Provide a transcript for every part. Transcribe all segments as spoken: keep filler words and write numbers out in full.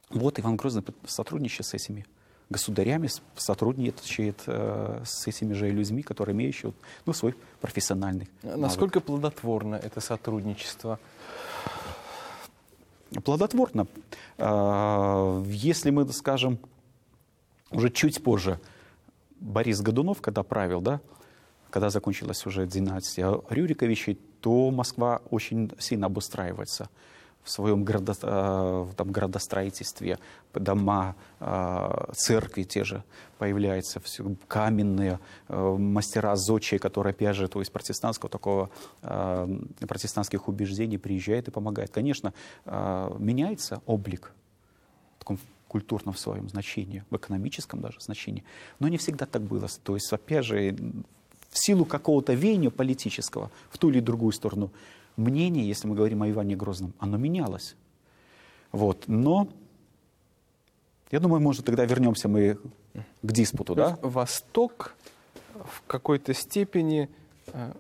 Вот Иван Грозный сотрудничает с этими государями, сотрудничает э, с этими же людьми, которые имеют, ну, свой профессиональный навык. Насколько плодотворно это сотрудничество? Плодотворно. Э, если мы, скажем, уже чуть позже, Борис Годунов, когда правил, да, когда закончилась уже династия Рюриковичей, то Москва очень сильно обустраивается в своем градо, там, градостроительстве. Дома, церкви те же появляются, все каменные, мастера зодчие, которые, опять же, то есть протестантского такого, протестантских убеждений приезжают и помогают. Конечно, меняется облик в таком культурном своем значении, в экономическом даже значении, но не всегда так было. То есть, опять же, в силу какого-то веяния политического в ту или другую сторону, мнение, если мы говорим о Иване Грозном, оно менялось. Вот. Но, я думаю, может, тогда вернемся мы к диспуту. Да? Восток в какой-то степени э,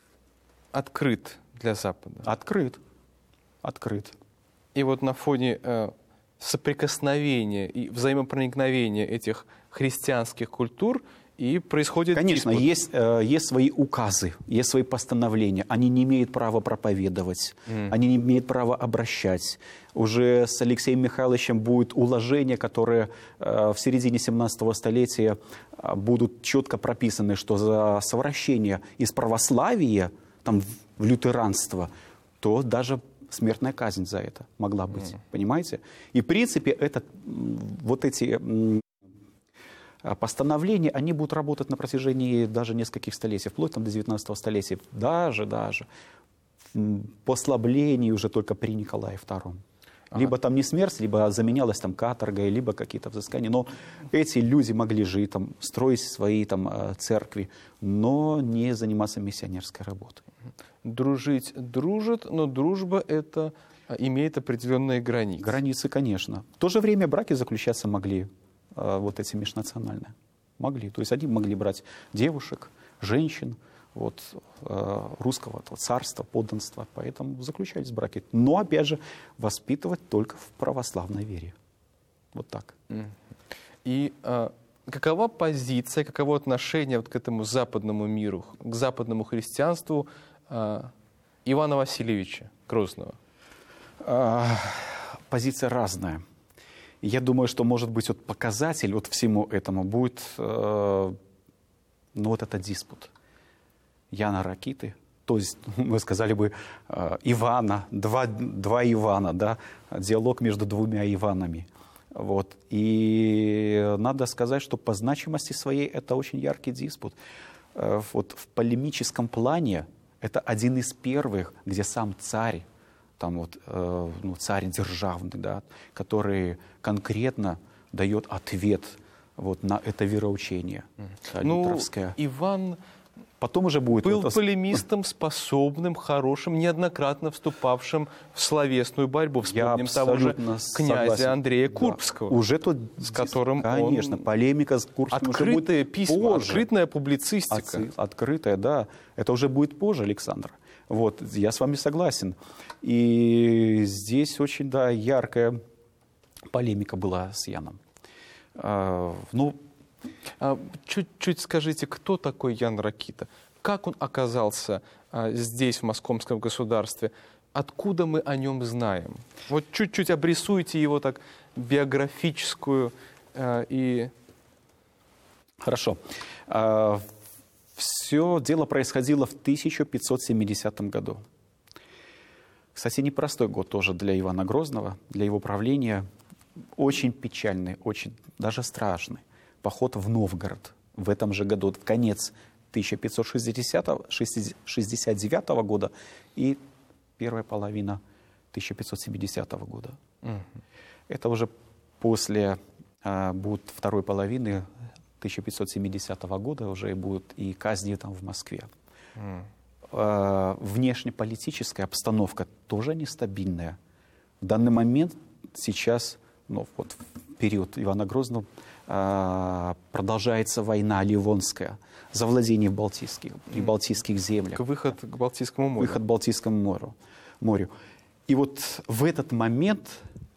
открыт для Запада. Открыт. Открыт. И вот на фоне э, соприкосновения и взаимопроникновения этих христианских культур и происходит Конечно, диспут. есть, э, есть свои указы, есть свои постановления. Они не имеют права проповедовать, mm. они не имеют права обращать. Уже с Алексеем Михайловичем будет уложение, которое э, в середине семнадцатого столетия э, будут четко прописаны, что за совращение из православия там, в лютеранство, то даже смертная казнь за это могла быть. Mm. Понимаете? И в принципе это, вот эти... постановления, они будут работать на протяжении даже нескольких столетий, вплоть там, до девятнадцатого столетия, даже, даже по ослаблению уже только при Николае втором. Ага. Либо там не смерть, либо заменялась там каторгой, либо какие-то взыскания. Но эти люди могли жить, там, строить свои там, церкви, но не заниматься миссионерской работой. Дружить дружит, но дружба это имеет определенные границы. Границы, конечно. В то же время браки заключаться могли вот эти межнациональные. Могли. То есть они могли брать девушек, женщин, вот, русского вот, царства, подданства. Поэтому заключались браки. Но, опять же, воспитывать только в православной вере. Вот так. И а, какова позиция, каково отношение вот к этому западному миру, к западному христианству а, Ивана Васильевича Грозного? А, позиция разная. Я думаю, что, может быть, вот показатель вот всему этому будет, э, ну, вот этот диспут Яна Ракиты, то есть, мы сказали бы, э, Ивана, два, два Ивана, да, диалог между двумя Иванами. Вот. И надо сказать, что по значимости своей это очень яркий диспут. Э, вот в полемическом плане это один из первых, где сам царь, там вот, э, ну, царь державный, да, который конкретно дает ответ вот, на это вероучение. Ну, Иван Потом уже будет был вот... полемистом, способным, хорошим, неоднократно вступавшим в словесную борьбу. Вспомним того же князя согласен. Андрея Да. Курбского, уже тот, с которым конечно, он... полемика с Курбским Открытые уже будет письма, позже. открытая публицистика. От, открытая, да. Это уже будет позже, Александр. Вот, я с вами согласен. И здесь очень, да, яркая полемика была с Яном. А, ну, а, чуть-чуть скажите, кто такой Ян Ракита? Как он оказался а, здесь, в Московском государстве? Откуда мы о нем знаем? Вот чуть-чуть обрисуйте его так биографическую а, и... Хорошо. А, все дело происходило в тысяча пятьсот семидесятом году. Кстати, непростой год тоже для Ивана Грозного, для его правления. Очень печальный, очень даже страшный поход в Новгород в этом же году, в конец тысяча пятьсот шестьдесят девятого года и первая половина тысяча пятьсот семидесятого года. Угу. Это уже после а, будет второй половины тысяча пятьсот семидесятого года уже будут и казни там в Москве. Mm. А, внешнеполитическая обстановка тоже нестабильная. В данный момент сейчас, ну, вот в период Ивана Грозного, а, продолжается война Ливонская, завладение Балтийских, mm. Балтийских землях. Выход к Балтийскому морю. Выход к Балтийскому морю. морю. И вот в этот момент